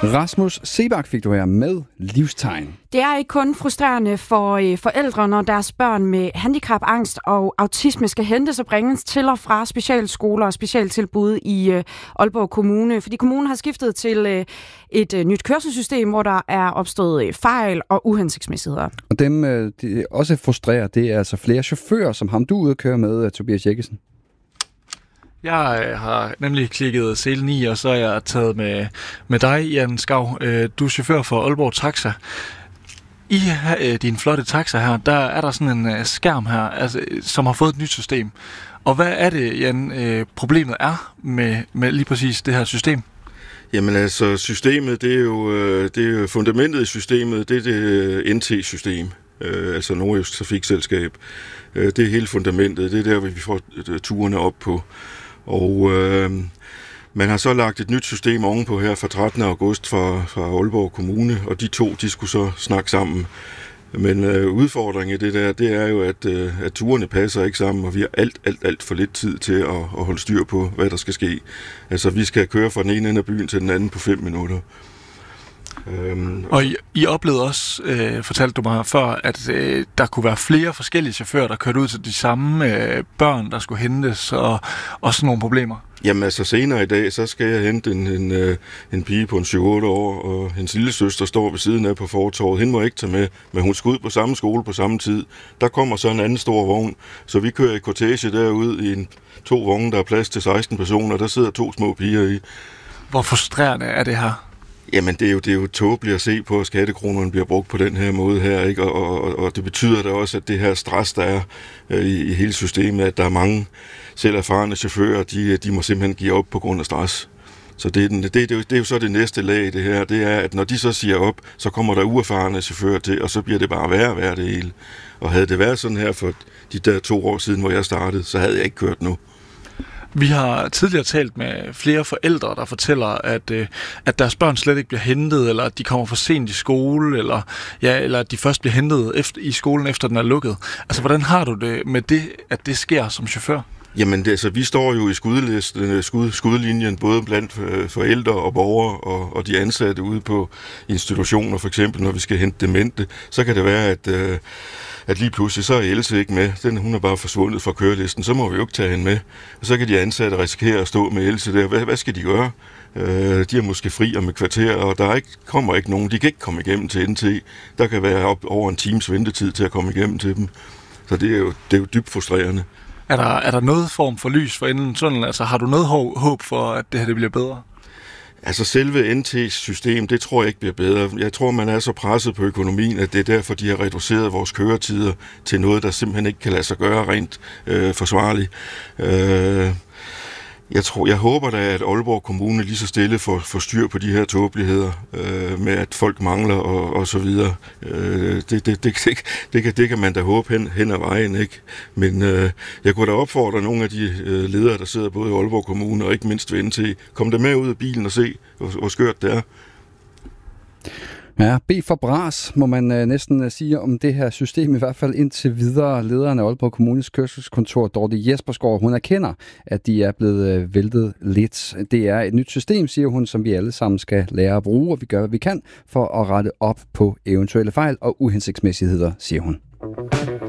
Rasmus Sebak fik du her med livstegn. Det er ikke kun frustrerende for forældre, når deres børn med handicap, angst og autisme skal hentes og bringes til og fra specialskoler og specialtilbud i Aalborg Kommune. Fordi kommunen har skiftet til et nyt kørselssystem, hvor der er opstået fejl og uhensigtsmæssigheder. Og dem, de også frustrerer, det er altså flere chauffører, som ham du er ude at køre med, Tobias Jekkesen. Jeg har nemlig klikket selen i, og så er jeg taget med dig, Jan Skav. Du er chauffør for Aalborg Taxa. I din flotte taxa her, der er der sådan en skærm her, altså, som har fået et nyt system. Og hvad er det, Jan, problemet er med lige præcis det her system? Jamen altså, systemet, det er jo fundamentet i systemet, det er det NT-system, altså Nordjysk Trafikselskab. Det er hele fundamentet, det er der, vi får turene op på. Og man har så lagt et nyt system ovenpå her fra 13. august fra Aalborg Kommune, og de to, de skulle så snakke sammen. Men udfordringen i det der, det er jo, at turene passer ikke sammen, og vi har alt for lidt tid til at holde styr på, hvad der skal ske. Altså, vi skal køre fra den ene ende af byen til den anden på 5 minutter. Og I oplevede også, fortalte du mig før, at der kunne være flere forskellige chauffører, der kørte ud til de samme børn, der skulle hentes, og også nogle problemer. Jamen altså, senere i dag, så skal jeg hente en pige på en 7-8 år, og hendes lille søster står ved siden af på fortovet. Hende må ikke tage med, men hun skal ud på samme skole på samme tid. Der kommer så en anden stor vogn, så vi kører i kortege derude i 2 vogne, der er plads til 16 personer, der sidder 2 små piger i. Hvor frustrerende er det her? Jamen, det er jo tåbeligt at se på, at skattekronerne bliver brugt på den her måde her, ikke? Og det betyder da også, at det her stress, der er i hele systemet, at der er mange selv erfarne chauffører, de må simpelthen give op på grund af stress. Så det er jo så det næste lag i det her, det er, at når de så siger op, så kommer der uerfarne chauffører til, og så bliver det bare værre og værre det hele. Og havde det været sådan her for de der 2 år siden, hvor jeg startede, så havde jeg ikke kørt nu. Vi har tidligere talt med flere forældre, der fortæller, at deres børn slet ikke bliver hentet, eller at de kommer for sent i skole, eller at de først bliver hentet i skolen, efter den er lukket. Altså, hvordan har du det med det, at det sker som chauffør? Jamen, vi står jo i skudlinjen, både blandt forældre og borgere og de ansatte ude på institutioner, for eksempel, når vi skal hente demente. Så kan det være, at lige pludselig, så er Else ikke med. Hun er bare forsvundet fra kørelisten, så må vi jo ikke tage hende med. Og så kan de ansatte risikere at stå med Else der. Hvad skal de gøre? De er måske fri om et kvarter, og kommer ikke nogen. De kan ikke komme igennem til NT. Der kan være op over en times ventetid til at komme igennem til dem. Så det er jo dybt frustrerende. Er der noget form for lys for enden tunnelen? Altså, har du noget håb for, at det her det bliver bedre? Altså, selve NT-system, det tror jeg ikke bliver bedre. Jeg tror, man er så presset på økonomien, at det er derfor, de har reduceret vores køretider til noget, der simpelthen ikke kan lade sig gøre rent forsvarligt. Jeg håber da, at Aalborg Kommune lige så stille får styr på de her tåbeligheder med, at folk mangler og så videre. Det kan man da håbe hen ad vejen, ikke? Men jeg kunne da opfordre nogle af de ledere, der sidder både i Aalborg Kommune og ikke mindst ved NT, kom der med ud af bilen og se, hvor skørt det er. Ja, B for bras, må man næsten sige om det her system, i hvert fald indtil videre. Lederen af Aalborg Kommunes kørselskontor, Dorte Jespersgaard, hun erkender, at de er blevet væltet lidt. Det er et nyt system, siger hun, som vi alle sammen skal lære at bruge, og vi gør, hvad vi kan for at rette op på eventuelle fejl og uhensigtsmæssigheder, siger hun.